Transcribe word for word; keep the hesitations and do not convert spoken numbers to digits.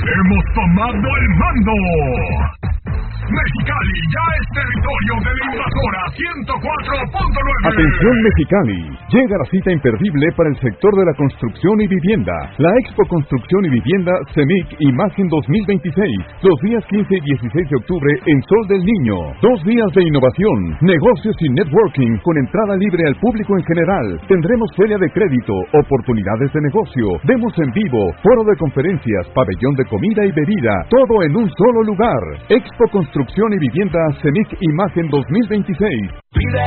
Hemos tomado el mando. Mexicali ya es territorio de la invasora ciento cuatro punto nueve. Atención Mexicali, llega la cita imperdible para el sector de la construcción y vivienda. La Expo Construcción y Vivienda CEMIC Imagen dos mil veintiséis, los días quince y dieciséis de octubre en Sol del Niño. Dos días de innovación, negocios y networking con entrada libre al público en general. Tendremos feria de crédito, oportunidades de negocio, demos en vivo, foro de conferencias, pabellón de comida y bebida, todo en un solo lugar. Expo Construcción y Vivienda CEMIC Imagen dos mil veintiséis. Pide